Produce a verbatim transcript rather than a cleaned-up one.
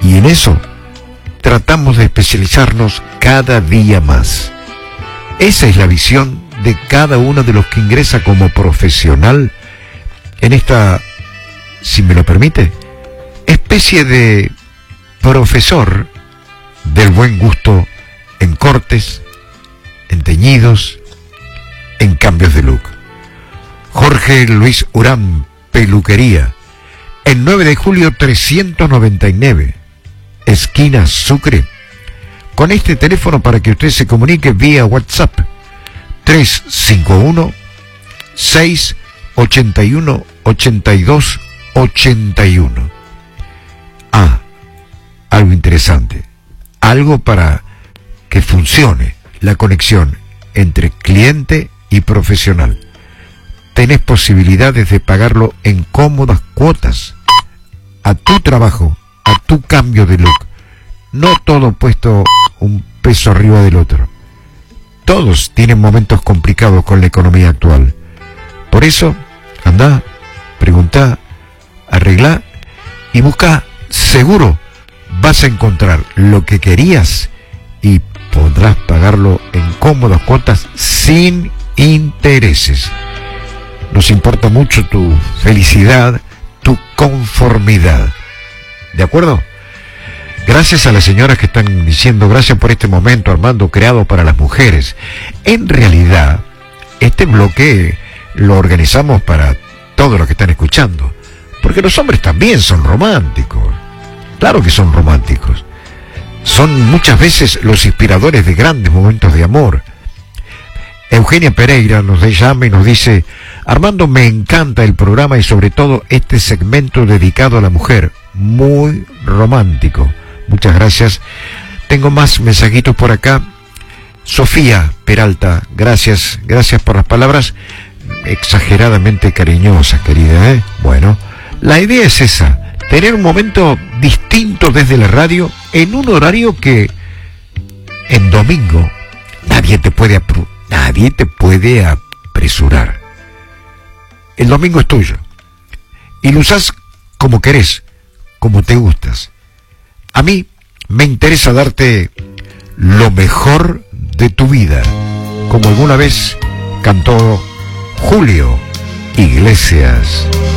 Y en eso tratamos de especializarnos cada día más. Esa es la visión de cada uno de los que ingresa como profesional en esta, si me lo permite, especie de profesor del buen gusto en cortes, en teñidos, en cambios de look. Jorge Luis Urán, Peluquería, en nueve de julio trescientos noventa y nueve, esquina Sucre, con este teléfono para que usted se comunique vía WhatsApp, tres cinco uno, seis ocho uno, ocho dos ocho uno. Ah, algo interesante, algo para que funcione la conexión entre cliente y profesional. Tenés posibilidades de pagarlo en cómodas cuotas, a tu trabajo, a tu cambio de look. No todo puesto un peso arriba del otro. Todos tienen momentos complicados con la economía actual. Por eso, andá, preguntá, arreglá y buscá. Seguro vas a encontrar lo que querías y podrás pagarlo en cómodas cuotas sin intereses. Nos importa mucho tu felicidad, tu conformidad. ¿De acuerdo? Gracias a las señoras que están diciendo, gracias por este momento, Armando, creado para las mujeres. En realidad, este bloque lo organizamos para todos los que están escuchando, porque los hombres también son románticos. Claro que son románticos. Son muchas veces los inspiradores de grandes momentos de amor. Eugenia Pereira nos llama y nos dice: Armando, me encanta el programa y sobre todo este segmento dedicado a la mujer, muy romántico. Muchas gracias. Tengo más mensajitos por acá. Sofía Peralta, gracias, gracias por las palabras exageradamente cariñosas, querida, ¿eh? Bueno, la idea es esa, tener un momento distinto desde la radio en un horario que en domingo nadie te puede apru- nadie te puede apresurar. El domingo es tuyo y lo usás como querés, como te gustas. A mí me interesa darte lo mejor de tu vida, como alguna vez cantó Julio Iglesias.